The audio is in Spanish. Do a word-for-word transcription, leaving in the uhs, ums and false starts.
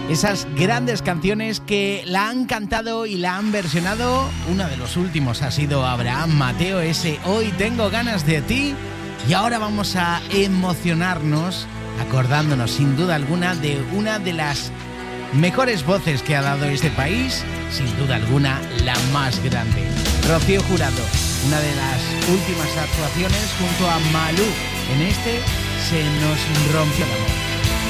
Esas grandes canciones que la han cantado y la han versionado. Uno de los últimos ha sido Abraham Mateo, ese Hoy tengo ganas de ti. Y ahora vamos a emocionarnos acordándonos sin duda alguna de una de las mejores voces que ha dado este país, sin duda alguna la más grande. Rocío Jurado, una de las últimas actuaciones junto a Malú en este Se nos rompió el amor.